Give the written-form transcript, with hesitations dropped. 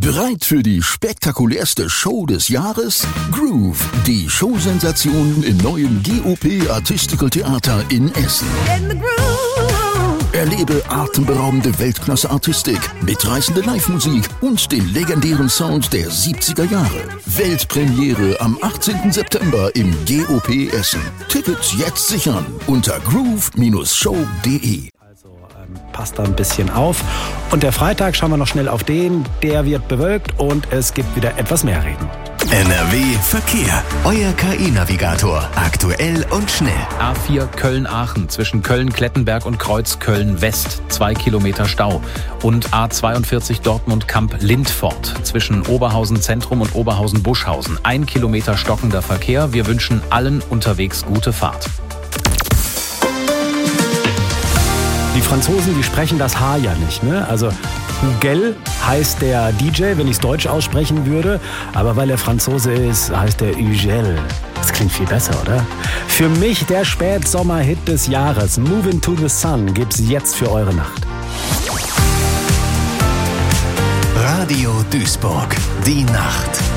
Bereit für die spektakulärste Show des Jahres? Groove, die Showsensation im neuen GOP Artistical Theater in Essen. Erlebe atemberaubende Weltklasse-Artistik, mitreißende Live-Musik und den legendären Sound der 70er Jahre. Weltpremiere am 18. September im GOP Essen. Tickets jetzt sichern unter groove-show.de. Passt da ein bisschen auf. Und der Freitag, schauen wir noch schnell auf den, der wird bewölkt und es gibt wieder etwas mehr Regen. NRW Verkehr. Euer KI-Navigator. Aktuell und schnell. A4 Köln-Aachen zwischen Köln-Klettenberg und Kreuz Köln-West 2 Kilometer Stau. Und A42 Dortmund-Kamp-Lindfort zwischen Oberhausen Zentrum und Oberhausen-Buschhausen. 1 Kilometer stockender Verkehr. Wir wünschen allen unterwegs gute Fahrt. Die Franzosen, die sprechen das H ja nicht, ne? Also Hugel heißt der DJ, wenn ich es deutsch aussprechen würde. Aber weil er Franzose ist, heißt er Hugel. Das klingt viel besser, oder? Für mich der Spätsommer-Hit des Jahres. Moving to the Sun gibt's jetzt für eure Nacht. Radio Duisburg. Die Nacht.